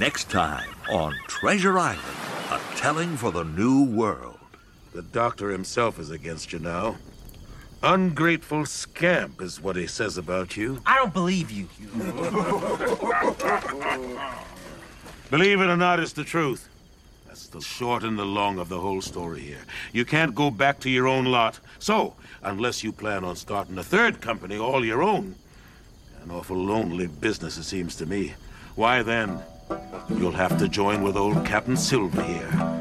Next time on Treasure Island, a telling for the new world. The doctor himself is against you now. Ungrateful scamp is what he says about you. I don't believe you. Believe it or not, it's the truth. That's the short and the long of the whole story here. You can't go back to your own lot. So, unless you plan on starting a third company all your own, an awful lonely business it seems to me, why then, you'll have to join with old Captain Silver here.